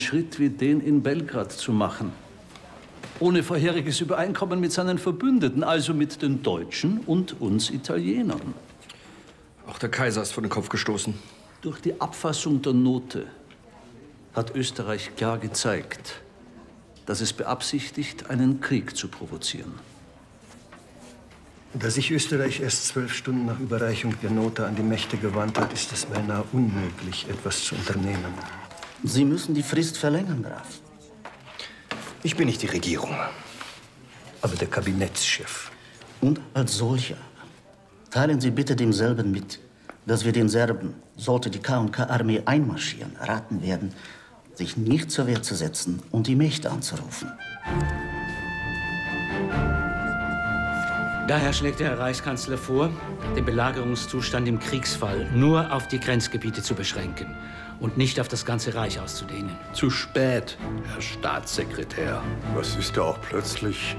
Schritt wie den in Belgrad zu machen. Ohne vorheriges Übereinkommen mit seinen Verbündeten, also mit den Deutschen und uns Italienern. Auch der Kaiser ist vor den Kopf gestoßen. Durch die Abfassung der Note hat Österreich klar gezeigt, dass es beabsichtigt, einen Krieg zu provozieren. Da sich Österreich erst 12 Stunden nach Überreichung der Note an die Mächte gewandt hat, ist es beinahe unmöglich, etwas zu unternehmen. Sie müssen die Frist verlängern, Graf. Ich bin nicht die Regierung, aber der Kabinettschef. Und als solcher teilen Sie bitte demselben mit, dass wir den Serben, sollte die K&K-Armee einmarschieren, raten werden, sich nicht zur Wehr zu setzen und die Mächte anzurufen. Daher schlägt der Herr Reichskanzler vor, den Belagerungszustand im Kriegsfall nur auf die Grenzgebiete zu beschränken und nicht auf das ganze Reich auszudehnen. Zu spät, Herr Staatssekretär. Was ist da auch plötzlich